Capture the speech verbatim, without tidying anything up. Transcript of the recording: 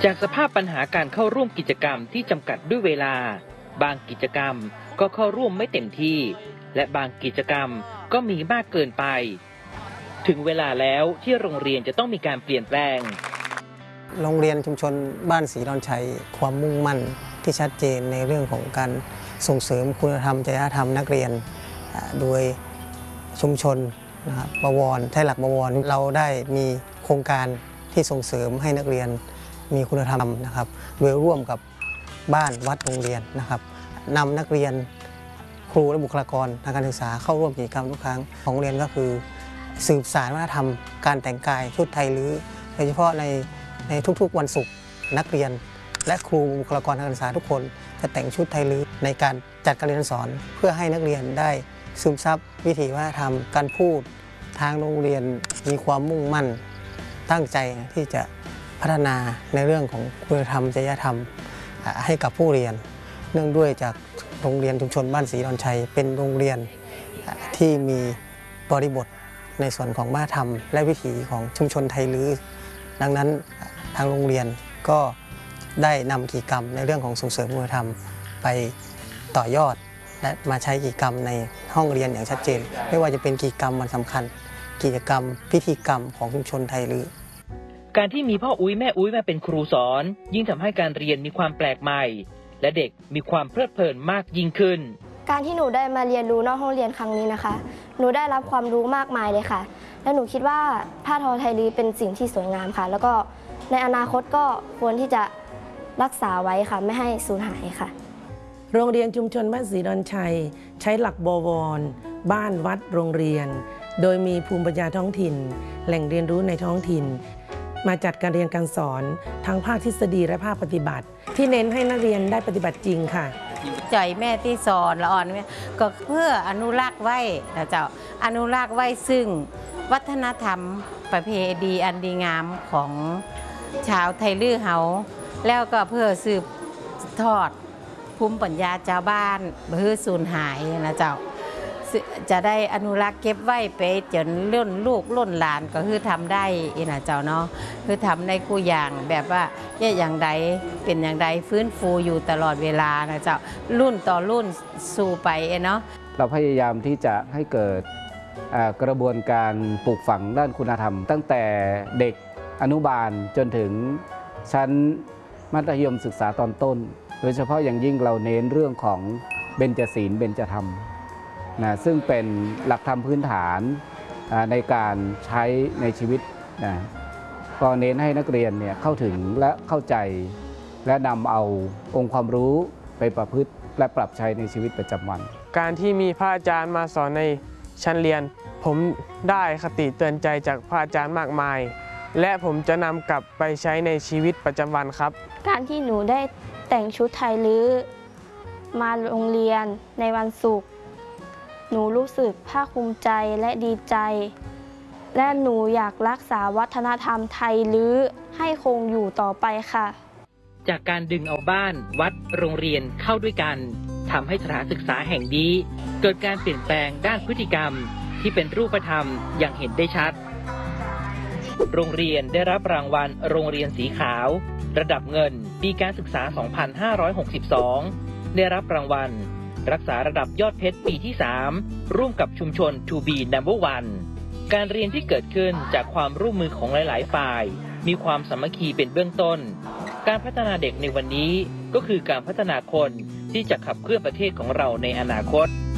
จากสภาพปัญหาการเข้าร่วมกิจกรรมที่จำกัดด้วยเวลาบางกิจกรรมก็เข้าร่วมไม่เต็มที่และบางกิจกรรมก็มีมากเกินไปถึงเวลาแล้วที่โรงเรียนจะต้องมีการเปลี่ยนแปลงโรงเรียนชุมชนบ้านศรีดอนชัยความมุ่งมั่นที่ชัดเจนในเรื่องของการส่งเสริมคุณธรรมจริยธรรมนักเรียนโดยชุมชนนะครับบวรใช้หลักบวรเราได้มีโครงการที่ส่งเสริมให้นักเรียนมีคุณธรรมนะครับโดยร่วมกับบ้านวัดโรงเรียนนะครับนำนักเรียนครูและบุคลากรทางการศึกษาเข้าร่วมกิจกรรมทุกครั้งของโรงเรียนก็คือสืบสานวัฒนธรรมการแต่งกายชุดไทยลื้อโดยเฉพาะในในทุกๆวันศุกร์นักเรียนและครูบุคลากรทางการศึกษาทุกคนจะแต่งชุดไทยลื้อในการจัดการเรียนสอนเพื่อให้นักเรียนได้ซึมซับวิถีวัฒนธรรมการพูดทางโรงเรียนมีความมุ่งมั่นตั้งใจที่จะพัฒนาในเรื่องของคุณธรรมจริยธรรมให้กับผู้เรียนเนื่องด้วยจากโรงเรียนชุมชนบ้านศรีดอนชัยเป็นโรงเรียนที่มีบริบทในส่วนของวัฒนธรรมและวิถีของชุมชนไทยลื้อดังนั้นทางโรงเรียนก็ได้นำกิจกรรมในเรื่องของส่งเสริมคุณธรรมไปต่อยอดและมาใช้กิจกรรมในห้องเรียนอย่างชัดเจนไม่ว่าจะเป็นกิจกรรมวันสำคัญกิจกรรมพิธีกรรมของชุมชนไทยลื้อการที่มีพ่ออุ้ยแม่อุ้ยมาเป็นครูสอนยิ่งทำให้การเรียนมีความแปลกใหม่และเด็กมีความเพลิดเพลินมากยิ่งขึ้นการที่หนูได้มาเรียนรู้นอกห้องเรียนครั้งนี้นะคะหนูได้รับความรู้มากมายเลยค่ะและหนูคิดว่าผ้าทอไทยลื้อเป็นสิ่งที่สวยงามค่ะแล้วก็ในอนาคตก็ควรที่จะรักษาไว้ค่ะไม่ให้สูญหายค่ะโรงเรียนชุมชนบ้านศรีดอนชัยใช้หลักบวรบ้านวัดโรงเรียนโดยมีภูมิปัญญาท้องถิ่นแหล่งเรียนรู้ในท้องถิ่นมาจัดการเรียนการสอนทั้งภาคทฤษฎีและภาคปฏิบัติที่เน้นให้นักเรียนได้ปฏิบัติจริงค่ะใจแม่ที่สอนละอ่อนก็เพื่ออนุรักษ์ไว้นะเจ้าอนุรักษ์ไว้ซึ่งวัฒนธรรมประเพณีอันดีงามของชาวไทยลื้อเฮาแล้วก็เพื่อสืบทอดภูมิปัญญาชาวบ้านเพื่อสูญหายนะเจ้าจะได้อนุรักษ์เก็บไว้ไปจนล้นลูกล้นหลานก็คือทำได้นะเจ้าเนาะคือทำในคู่อย่างแบบว่าอย่างใดเป็นอย่างใดฟื้นฟูอยู่ตลอดเวลานะเจ้ารุ่นต่อรุ่นสู่ไปเนาะเราพยายามที่จะให้เกิดกระบวนการปลูกฝังด้านคุณธรรมตั้งแต่เด็กอนุบาลจนถึงชั้นมัธยมศึกษาตอนต้นโดยเฉพาะอย่างยิ่งเราเน้นเรื่องของเบญจศีลเบญจธรรมนะซึ่งเป็นหลักธรรมพื้นฐานในการใช้ในชีวิตนะก็เน้นให้นักเรียนเนี่ยเข้าถึงและเข้าใจและนำเอาองค์ความรู้ไปประพฤติและปรับใช้ในชีวิตประจำวันการที่มีพระอาจารย์มาสอนในชั้นเรียนผมได้คติเตือนใจจากพระอาจารย์มากมายและผมจะนำกลับไปใช้ในชีวิตประจำวันครับการที่หนูได้แต่งชุดไทยลื้อมาโรงเรียนในวันศุกร์หนูรู้สึกภาคภูมิใจและดีใจและหนูอยากรักษาวัฒนธรรมไทยลื้อให้คงอยู่ต่อไปค่ะจากการดึงเอาบ้านวัดโรงเรียนเข้าด้วยกันทำให้สถานศึกษาแห่งนี้เกิดการเปลี่ยนแปลงด้านพฤติกรรมที่เป็นรูปธรรมอย่างเห็นได้ชัดโรงเรียนได้รับรางวัลโรงเรียนสีขาวระดับเงินปีการศึกษา สองพันห้าร้อยหกสิบสอง ได้รับรางวัลรักษาระดับยอดเพชรปีที่ สาม ร่วมกับชุมชน ทู บี นัมเบอร์ วัน การเรียนที่เกิดขึ้นจากความร่วมมือของหลายๆฝ่ายมีความสามัคคีเป็นเบื้องต้นการพัฒนาเด็กในวันนี้ก็คือการพัฒนาคนที่จะขับเคลื่อนประเทศของเราในอนาคต